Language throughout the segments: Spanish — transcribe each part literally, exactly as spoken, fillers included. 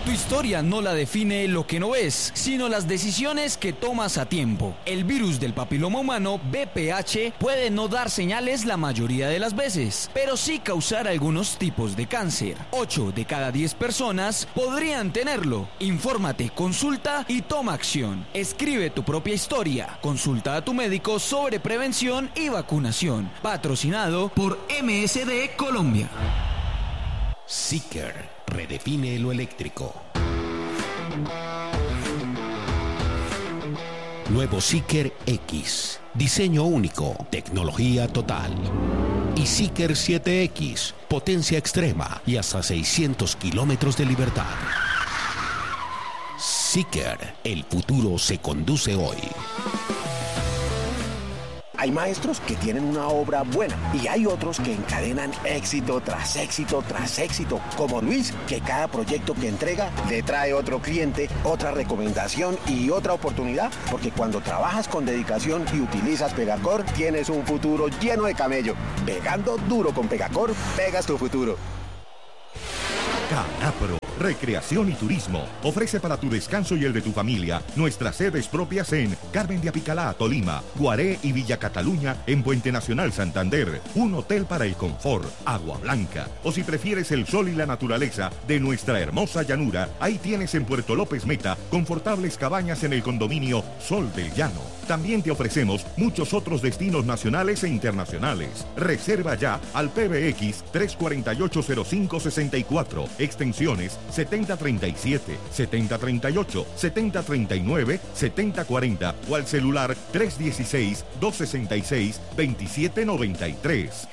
Tu historia no la define lo que no ves, sino las decisiones que tomas a tiempo. El virus del papiloma humano, V P H, puede no dar señales la mayoría de las veces, pero sí causar algunos tipos de cáncer. ocho de cada diez personas podrían tenerlo. Infórmate, consulta y toma acción. Escribe tu propia historia. Consulta a tu médico sobre prevención y vacunación. Patrocinado por M S D Colombia. Seeker redefine lo eléctrico. Nuevo Seeker X. Diseño único, tecnología total. Y Seeker siete X. Potencia extrema y hasta seiscientos kilómetros de libertad. Seeker. El futuro se conduce hoy. Hay maestros que tienen una obra buena y hay otros que encadenan éxito tras éxito tras éxito, como Luis, que cada proyecto que entrega le trae otro cliente, otra recomendación y otra oportunidad, porque cuando trabajas con dedicación y utilizas Pegacor, tienes un futuro lleno de camello. Pegando duro con Pegacor, pegas tu futuro. Canapro, Recreación y Turismo, ofrece para tu descanso y el de tu familia nuestras sedes propias en Carmen de Apicalá, Tolima, Guaré y Villa Cataluña en Puente Nacional, Santander, un hotel para el confort, agua blanca, o si prefieres el sol y la naturaleza de nuestra hermosa llanura, ahí tienes en Puerto López Meta confortables cabañas en el condominio Sol del Llano. También te ofrecemos muchos otros destinos nacionales e internacionales. Reserva ya al P B X tres cuatro ocho cero cinco seis cuatro, extensiones setenta treinta y siete, setenta treinta y ocho, setenta treinta y nueve, setenta cuarenta o al celular tres uno seis, dos seis seis, dos siete nueve tres.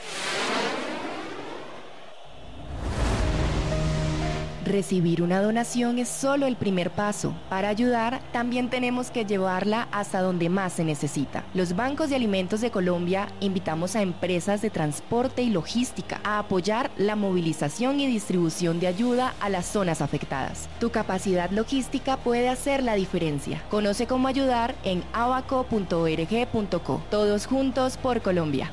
Recibir una donación es solo el primer paso. Para ayudar, también tenemos que llevarla hasta donde más se necesita. Los bancos de alimentos de Colombia invitamos a empresas de transporte y logística a apoyar la movilización y distribución de ayuda a las zonas afectadas. Tu capacidad logística puede hacer la diferencia. Conoce cómo ayudar en abaco punto org punto co. Todos juntos por Colombia.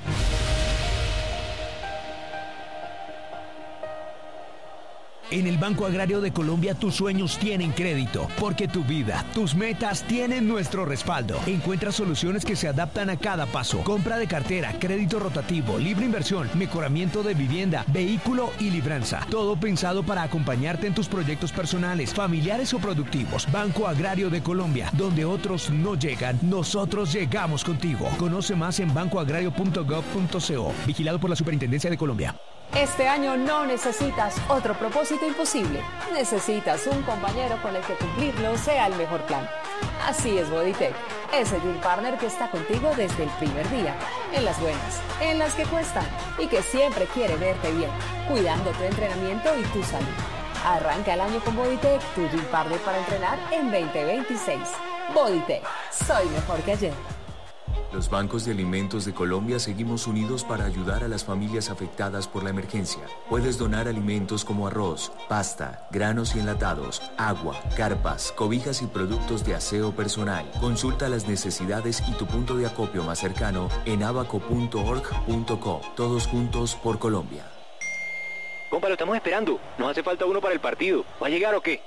En el Banco Agrario de Colombia tus sueños tienen crédito, porque tu vida, tus metas tienen nuestro respaldo. Encuentra soluciones que se adaptan a cada paso. Compra de cartera, crédito rotativo, libre inversión, mejoramiento de vivienda, vehículo y libranza. Todo pensado para acompañarte en tus proyectos personales, familiares o productivos. Banco Agrario de Colombia, donde otros no llegan, nosotros llegamos contigo. Conoce más en banco agrario punto gov punto co. Vigilado por la Superintendencia de Colombia. Este año no necesitas otro propósito imposible. Necesitas un compañero con el que cumplirlo sea el mejor plan. Así es Bodytech, ese Gym Partner que está contigo desde el primer día, en las buenas, en las que cuestan y que siempre quiere verte bien, cuidando tu entrenamiento y tu salud. Arranca el año con Bodytech, tu Gym Partner para entrenar en veinte veintiséis. Bodytech, soy mejor que ayer. Los bancos de alimentos de Colombia seguimos unidos para ayudar a las familias afectadas por la emergencia. Puedes donar alimentos como arroz, pasta, granos y enlatados, agua, carpas, cobijas y productos de aseo personal. Consulta las necesidades y tu punto de acopio más cercano en abaco punto org punto co. Todos juntos por Colombia. Compa, lo estamos esperando. Nos hace falta uno para el partido. ¿Va a llegar o qué?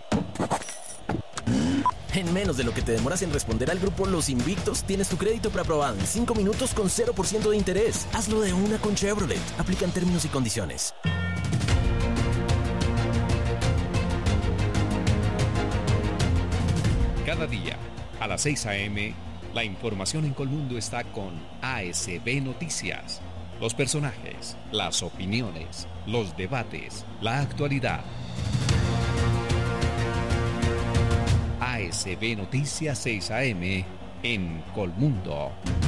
En menos de lo que te demoras en responder al grupo Los Invictos, tienes tu crédito preaprobado en cinco minutos con cero por ciento de interés. Hazlo de una con Chevrolet. Aplican términos y condiciones. Cada día, a las seis a eme, la información en Colmundo está con A S B Noticias. Los personajes, las opiniones, los debates, la actualidad. A S B Noticias seis a eme en Colmundo.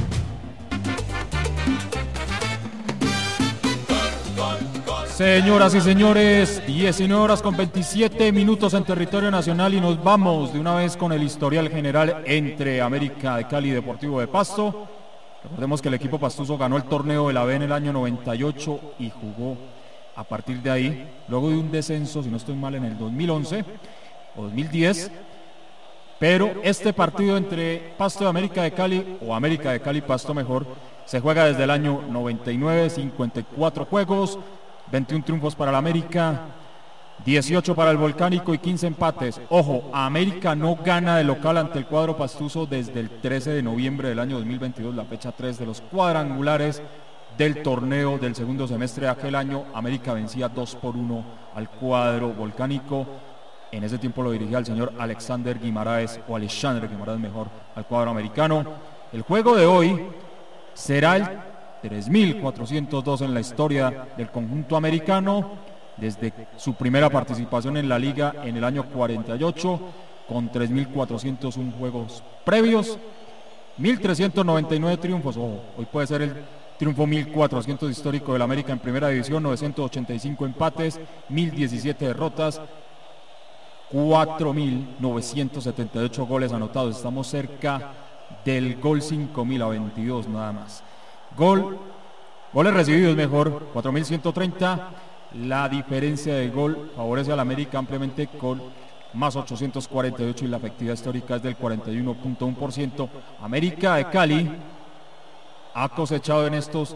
Señoras y señores, diecinueve horas con veintisiete minutos en territorio nacional y nos vamos de una vez con el historial general entre América de Cali y Deportivo de Pasto. Recordemos que el equipo pastuso ganó el torneo de la B en el año noventa y ocho y jugó a partir de ahí, luego de un descenso, si no estoy mal, en el dos mil once o dos mil diez. Pero este partido entre Pasto de América de Cali, o América de Cali Pasto mejor, se juega desde el año noventa y nueve, cincuenta y cuatro juegos, veintiún triunfos para la América, dieciocho para el Volcánico y quince empates. Ojo, América no gana de local ante el cuadro pastuso desde el trece de noviembre del año dos mil veintidós, la fecha tres de los cuadrangulares del torneo del segundo semestre de aquel año. América vencía dos por uno al cuadro Volcánico. En ese tiempo lo dirigía el señor Alexander Guimaraes, o Alexander Guimaraes mejor, al cuadro americano. El juego de hoy será el tres mil cuatrocientos dos en la historia del conjunto americano, desde su primera participación en la liga en el año cuarenta y ocho, con tres mil cuatrocientos uno juegos previos, mil trescientos noventa y nueve triunfos. Ojo, hoy puede ser el triunfo mil cuatrocientos histórico del América en primera división, novecientos ochenta y cinco empates, mil diecisiete derrotas, cuatro mil novecientos setenta y ocho goles anotados. Estamos cerca del gol cinco mil a veintidós nada más. Gol, goles recibidos mejor, cuatro mil ciento treinta. La diferencia de gol favorece al América ampliamente con más ochocientos cuarenta y ocho y la efectividad histórica es del cuarenta y uno punto uno por ciento. América de Cali ha cosechado en estos